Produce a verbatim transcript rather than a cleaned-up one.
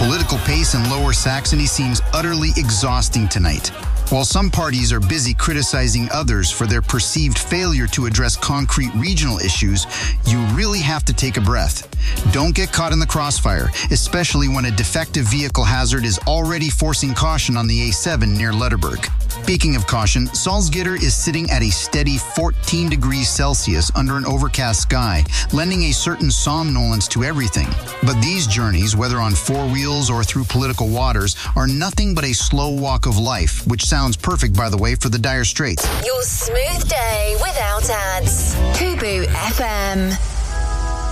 political pace in Lower Saxony seems utterly exhausting tonight. While some parties are busy criticizing others for their perceived failure to address concrete regional issues, you really have to take a breath. Don't get caught in the crossfire, especially when a defective vehicle hazard is already forcing caution on the A seven near Letterberg. Speaking of caution, Salzgitter is sitting at a steady fourteen degrees Celsius under an overcast sky, lending a certain somnolence to everything. But these journeys, whether on four wheels or through political waters, are nothing but a slow walk of life, which sounds perfect, by the way, for the Dire Straits. Your smooth day without ads. Fubu F M.